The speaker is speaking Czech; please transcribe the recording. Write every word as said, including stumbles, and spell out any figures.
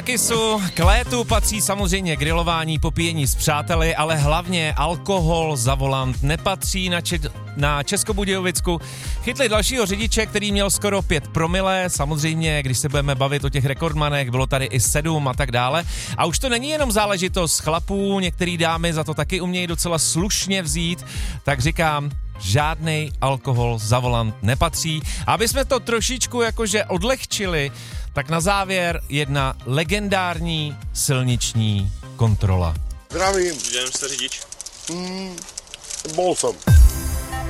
Kisu, k létu patří samozřejmě grilování, popíjení s přáteli, ale hlavně alkohol za volant nepatří. Na, če- na Českobudějovicku chytli dalšího řidiče, který měl skoro pět promile, samozřejmě, když se budeme bavit o těch rekordmanech, bylo tady i sedm a tak dále. A už to není jenom záležitost chlapů, některý dámy za to taky umějí docela slušně vzít, tak říkám, žádnej alkohol za volant nepatří. Aby jsme to trošičku jakože odlehčili, tak na závěr jedna legendární silniční kontrola. Zdravím. Jdem jste řidič? Mm, bol som.